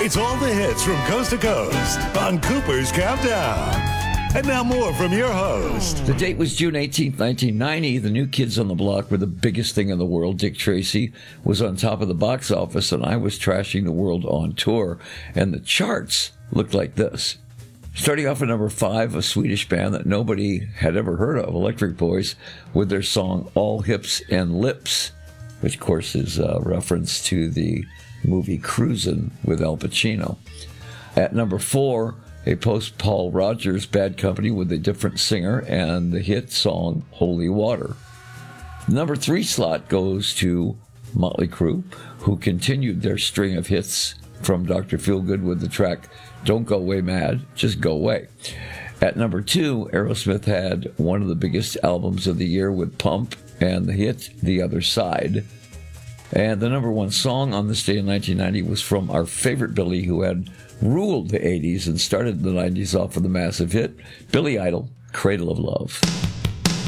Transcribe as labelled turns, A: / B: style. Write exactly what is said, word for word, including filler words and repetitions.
A: It's all the hits from coast to coast on Cooper's Countdown. And now more from your host.
B: The date was June eighteenth, nineteen ninety. The New Kids on the Block were the biggest thing in the world. Dick Tracy was on top of the box office, and I was trashing the world on tour. And the charts looked like this. Starting off at number five, a Swedish band that nobody had ever heard of, Electric Boys, with their song All Hips and Lips, which, of course, is a reference to the movie Cruisin' with Al Pacino. At number four, a post-Paul Rogers Bad Company with a different singer and the hit song Holy Water. Number three slot goes to Motley Crue, who continued their string of hits from Doctor Feelgood with the track Don't Go Away Mad, Just Go Away. At number two, Aerosmith had one of the biggest albums of the year with Pump and the hit The Other Side. And the number one song on this day in nineteen ninety was from our favorite Billy, who had ruled the eighties and started the nineties off with a massive hit, Billy Idol, Cradle of Love.